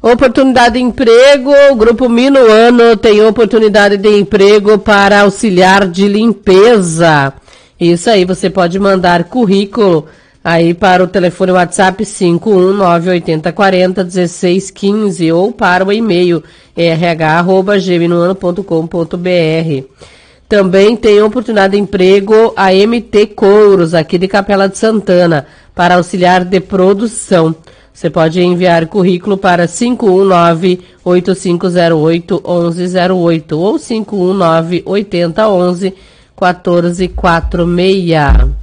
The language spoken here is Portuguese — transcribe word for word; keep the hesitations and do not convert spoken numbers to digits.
Oportunidade de emprego, o Grupo Minuano tem oportunidade de emprego para auxiliar de limpeza. Isso aí, você pode mandar currículo aí para o telefone WhatsApp cinco um nove oito zero quatro zero um seis um cinco ou para o e-mail r h arroba g minuano ponto com ponto b r. Também tem oportunidade de emprego a M T Couros, aqui de Capela de Santana, para auxiliar de produção. Você pode enviar currículo para cinco um nove oito cinco zero oito um um zero oito ou cinco um nove oito zero um um quatro quatro seis.